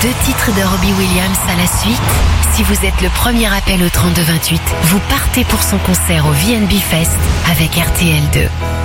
2 titres de Robbie Williams à la suite. Si vous êtes le premier appel au 3228, vous partez pour son concert au VNB Fest avec RTL2.